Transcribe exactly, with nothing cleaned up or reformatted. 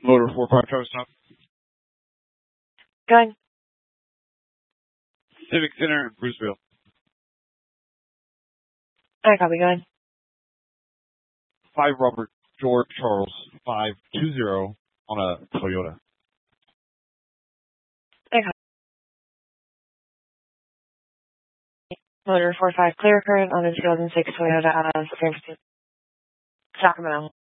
Motor four five Travis stop. Go ahead. Civic Center in Bruceville. I copy. Go ahead. Five Robert George Charles five two zero on a Toyota. I copy. Motor four five clear current on a two thousand six Toyota out of San Francisco, Sacramento.